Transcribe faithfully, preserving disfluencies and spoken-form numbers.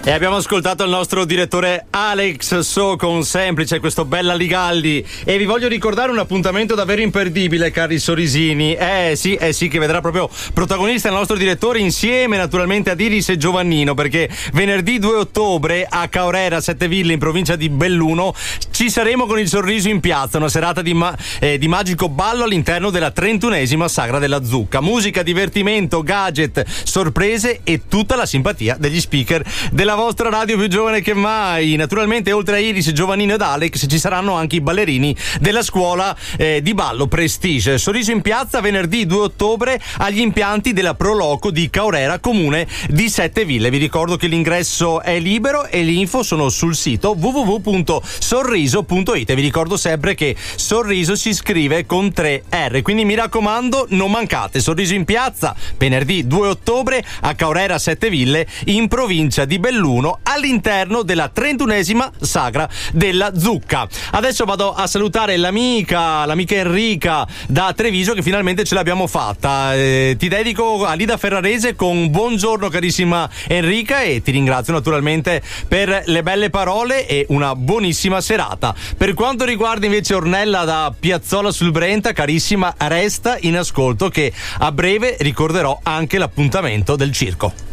E abbiamo ascoltato il nostro direttore Alex So con Semplice, questo Bella Ligalli. E vi voglio ricordare un appuntamento davvero imperdibile, cari sorrisini. Eh sì, eh sì, che vedrà proprio protagonista il nostro direttore insieme naturalmente ad Iris e Giovannino, perché venerdì due ottobre a Caorera, Sette Ville, in provincia di Belluno, ci saremo con il Sorriso in Piazza, una serata di, ma- eh, di magico ballo all'interno della trentunesima Sagra della Zucca. Musica, divertimento, gadget, sorprese e tutta la simpatia degli speaker della vostra radio più giovane che mai. Naturalmente, oltre a Iris, Giovannino ed Alex, ci saranno anche i ballerini della scuola eh, di ballo Prestige. Sorriso in Piazza venerdì due ottobre agli impianti della Proloco di Caorera, comune di Sette Ville. Vi ricordo che l'ingresso è libero e le info sono sul sito w w w punto sorriso punto i t. Vi ricordo sempre che Sorriso si scrive con tre R, quindi mi raccomando, non mancate. Sorriso in Piazza venerdì due ottobre a Caorera, Sette Ville, in provincia di Belluno, all'interno della trentunesima Sagra della Zucca. Adesso vado a salutare l'amica, l'amica Enrica da Treviso, che finalmente ce l'abbiamo fatta. Eh, ti dedico a Lida Ferrarese con buongiorno carissima Enrica, e ti ringrazio naturalmente per le belle parole e una buonissima serata. Per quanto riguarda invece Ornella da Piazzola sul Brenta, carissima, resta in ascolto che a breve ricorderò anche l'appuntamento del circo.